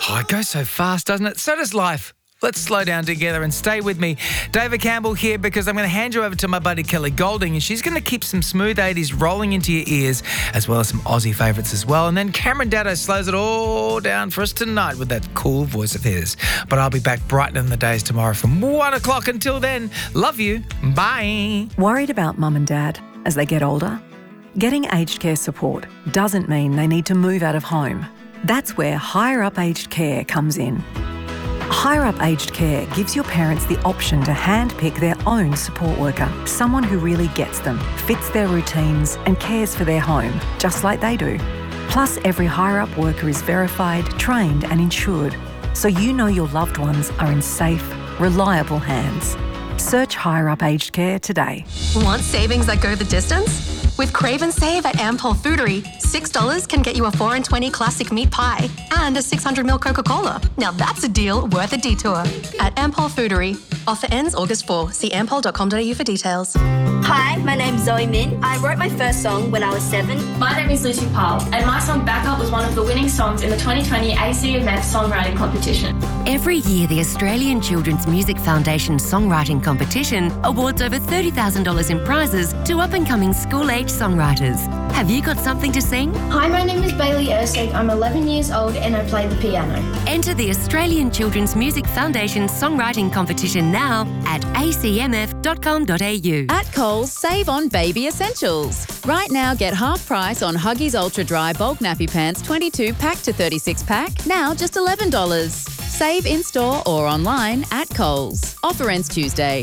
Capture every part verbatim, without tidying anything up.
Oh, it goes so fast, doesn't it? So does life. Let's slow down together and stay with me. David Campbell here because I'm going to hand you over to my buddy Kelly Golding and she's going to keep some smooth eighties rolling into your ears as well as some Aussie favourites as well. And then Cameron Daddo slows it all down for us tonight with that cool voice of his. But I'll be back brightening the days tomorrow from one o'clock. Until then, love you. Bye. Worried about mum and dad as they get older? Getting aged care support doesn't mean they need to move out of home. That's where Higher Up Aged Care comes in. Higher Up Aged Care gives your parents the option to handpick their own support worker, someone who really gets them, fits their routines and cares for their home, just like they do. Plus, every Higher Up worker is verified, trained and insured, so you know your loved ones are in safe, reliable hands. Search Higher Up Aged Care today. Want savings that go the distance? With Crave and Save at Ampol Foodery, six dollars can get you a four and twenty classic meat pie and a six hundred milliliter Coca-Cola. Now that's a deal worth a detour. At Ampol Foodery. Offer ends August fourth. See ampol dot com dot a u for details. Hi, my name's Zoe Min. I wrote my first song when I was seven. My name is Lucy Powell, and my song Backup was one of the winning songs in the twenty twenty A C M F Songwriting Competition. Every year, the Australian Children's Music Foundation Songwriting Competition awards over thirty thousand dollars in prizes to up-and-coming school-age songwriters. Have you got something to sing? Hi, my name is Bailey Erskine. I'm eleven years old and I play the piano. Enter the Australian Children's Music Foundation Songwriting Competition now at a c m f dot com dot a u. At Coles, save on baby essentials. Right now, get half price on Huggies Ultra Dry Bulk Nappy Pants twenty-two pack to thirty-six pack, now just eleven dollars. Save in-store or online at Coles. Offer ends Tuesday.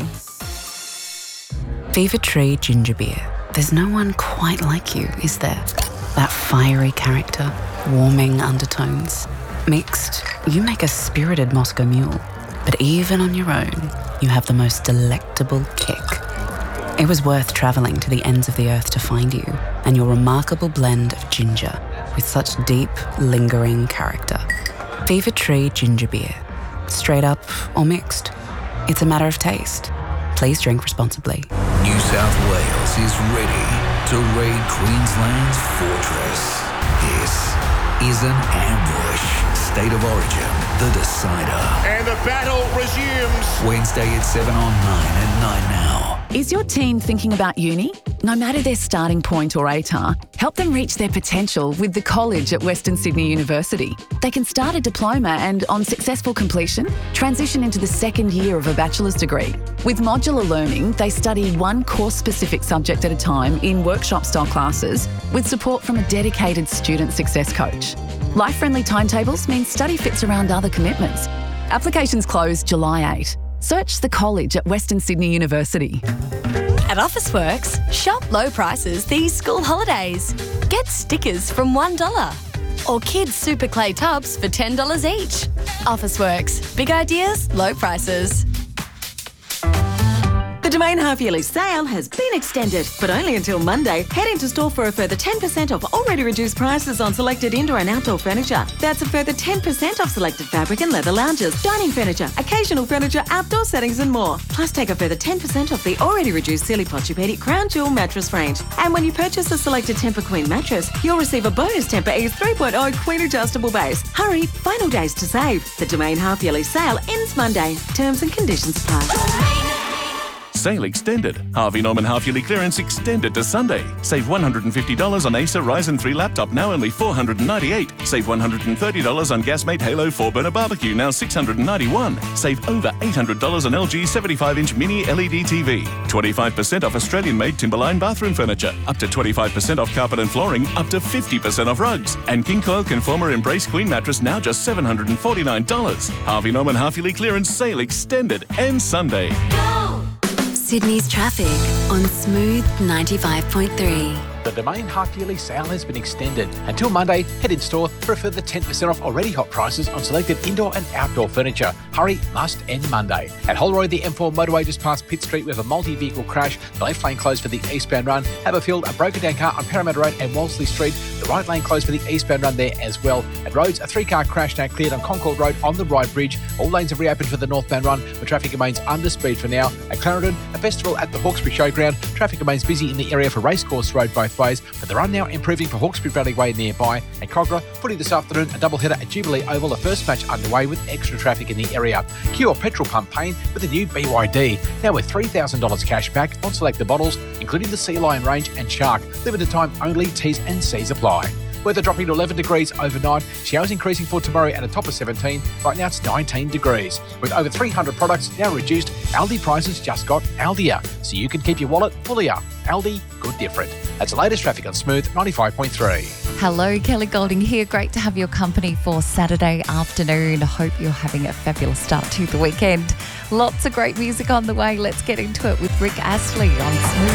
Fever Tree Ginger Beer. There's no one quite like you, is there? That fiery character, warming undertones. Mixed, you make a spirited Moscow Mule. But even on your own, you have the most delectable kick. It was worth travelling to the ends of the earth to find you and your remarkable blend of ginger with such deep, lingering character. Fever Tree Ginger Beer. Straight up or mixed. It's a matter of taste. Please drink responsibly. New South Wales is ready to raid Queensland's fortress. This is an ambush. State of Origin, the decider. And the battle resumes. Wednesday at seven on nine and nine now. Is your teen thinking about uni? No matter their starting point or A T A R, help them reach their potential with the college at Western Sydney University. They can start a diploma and, on successful completion, transition into the second year of a bachelor's degree. With modular learning, they study one course-specific subject at a time in workshop-style classes with support from a dedicated student success coach. Life-friendly timetables mean study fits around other commitments. Applications close July eighth. Search the college at Western Sydney University. At Officeworks, shop low prices these school holidays. Get stickers from one dollar. Or kids' super clay tubs for ten dollars each. Officeworks. Big ideas, low prices. The Domain half-yearly sale has been extended, but only until Monday. Head into store for a further ten percent off already reduced prices on selected indoor and outdoor furniture. That's a further ten percent off selected fabric and leather lounges, dining furniture, occasional furniture, outdoor settings and more. Plus take a further ten percent off the already reduced Sealy Posturepedic Crown Jewel mattress range. And when you purchase a selected Tempur Queen mattress, you'll receive a bonus Tempur Ease three point oh Queen adjustable base. Hurry, final days to save. The Domain half-yearly sale ends Monday. Terms and conditions apply. Sale extended. Harvey Norman half-yearly clearance extended to Sunday. Save one hundred fifty dollars on Acer Ryzen three laptop, now only four hundred ninety-eight dollars. Save one hundred thirty dollars on Gasmate Halo four burner barbecue, now six hundred ninety-one dollars. Save over eight hundred dollars on L G seventy-five inch mini L E D T V. twenty-five percent off Australian-made Timberline bathroom furniture. Up to twenty-five percent off carpet and flooring. Up to fifty percent off rugs. And King Coil Conformer Embrace Queen mattress, now just seven hundred forty-nine dollars. Harvey Norman half-yearly clearance sale extended. Ends Sunday. Sydney's traffic on Smooth ninety-five point three. The Domain half-yearly sale has been extended. Until Monday, head in store for a further ten percent off already hot prices on selected indoor and outdoor furniture. Hurry, must end Monday. At Holroyd, the M four motorway just past Pitt Street with a multi-vehicle crash. The left lane closed for the eastbound run. Haberfield, a broken down car on Parramatta Road and Wolseley Street. The right lane closed for the eastbound run there as well. At Rhodes, a three-car crash now cleared on Concord Road on the Ryde Bridge. All lanes have reopened for the northbound run, but traffic remains under speed for now. At Clarendon, a festival at the Hawkesbury Showground. Traffic remains busy in the area for Racecourse Road both pathways, but they are now improving for Hawkesbury Valley Way nearby. And Cogra, footy this afternoon, a doubleheader at Jubilee Oval, the first match underway with extra traffic in the area. Cure Petrol Pump Pain with a new B Y D, now with three thousand dollars cash back on selected bottles, including the Sea Lion range and Shark. Limited time only, T's and C's apply. Weather dropping to eleven degrees overnight. Showers increasing for tomorrow at a top of seventeen. Right now it's nineteen degrees. With over three hundred products now reduced, Aldi prices just got Aldier, so you can keep your wallet fully up. Aldi, good different. That's the latest traffic on Smooth ninety-five point three. Hello, Kelly Golding here. Great to have your company for Saturday afternoon. Hope you're having a fabulous start to the weekend. Lots of great music on the way. Let's get into it with Rick Astley on Smooth.